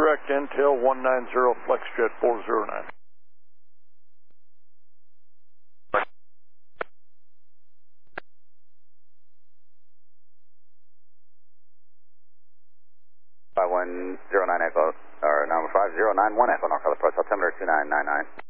direct Intel 190 FlexJet 409. Five 109 Echo, or number 5091 Echo, North Carolina approach, altimeter 2999.